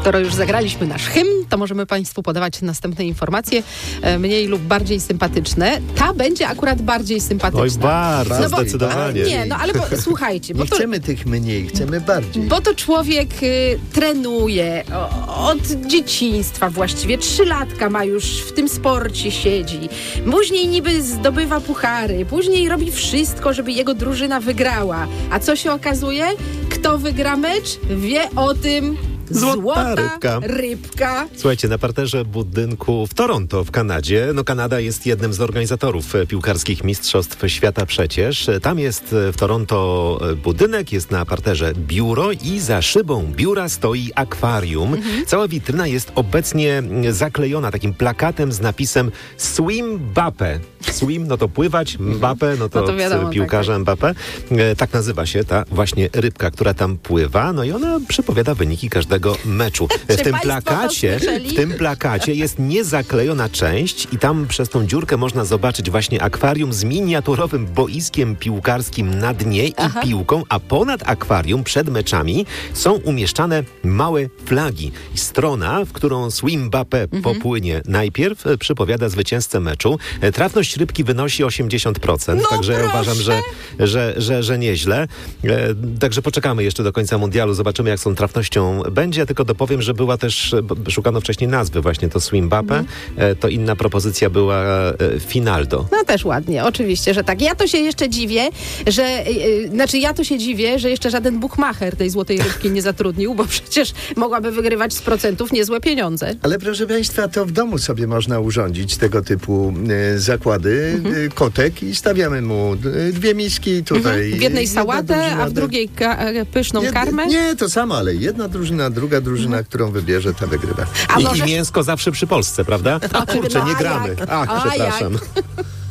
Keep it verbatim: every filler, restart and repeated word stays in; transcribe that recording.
skoro już zagraliśmy nasz hymn, to możemy Państwu podawać następne informacje, e, mniej lub bardziej sympatyczne. Ta będzie akurat bardziej sympatyczna. Oj, bardzo, no bo, zdecydowanie. Nie, no ale bo, słuchajcie. Nie bo to, chcemy tych mniej, chcemy bardziej. Bo to człowiek y, trenuje o, od dzieciństwa właściwie. Trzylatka ma już w tym sporcie, siedzi. Później niby zdobywa puchary. Później robi wszystko, żeby jego drużyna wygrała. A co się okazuje? Kto wygra mecz? Wie o tym Złota, Złota rybka. rybka. Słuchajcie, na parterze budynku w Toronto w Kanadzie, no Kanada jest jednym z organizatorów piłkarskich Mistrzostw Świata przecież. Tam jest w Toronto budynek, jest na parterze biuro i za szybą biura stoi akwarium. Mhm. Cała witryna jest obecnie zaklejona takim plakatem z napisem Swim Mbappé. Swim, no to pływać, Mbappé, no to, no to wiadomo, piłkarza tak, Mbappé. Tak nazywa się ta właśnie rybka, która tam pływa, no i ona przepowiada wyniki każdego meczu. W tym plakacie, w tym plakacie jest niezaklejona część i tam przez tą dziurkę można zobaczyć właśnie akwarium z miniaturowym boiskiem piłkarskim na dnie i Aha. piłką, a ponad akwarium przed meczami są umieszczane małe flagi. Strona, w którą Swim Mbappé mhm. popłynie najpierw, przepowiada zwycięzcę meczu. Trafność rybki wynosi osiemdziesiąt procent, no także proszę. ja uważam, że, że, że, że nieźle. E, także poczekamy jeszcze do końca mundialu, zobaczymy jak z tą trafnością będzie. Ja tylko dopowiem, że była też, szukano wcześniej nazwy właśnie, to Swim Mbappé, mm. e, to inna propozycja była e, Finaldo. No też ładnie, oczywiście, że tak. Ja to się jeszcze dziwię, że, e, znaczy ja to się dziwię, że jeszcze żaden buchmacher tej złotej rybki nie zatrudnił, bo przecież mogłaby wygrywać z procentów niezłe pieniądze. Ale proszę Państwa, to w domu sobie można urządzić tego typu e, zakłady, mhm. e, kotek i stawiamy mu e, dwie miski tutaj. Mhm. W jednej sałatę, a w drugiej ka- pyszną Jed, karmę? Nie, to samo, ale jedna drużyna, druga drużyna, mhm. którą wybierze, ta wygrywa. I, może... I mięsko zawsze przy Polsce, prawda? A kurczę, nie gramy. Jak? Ach, a przepraszam. Jak?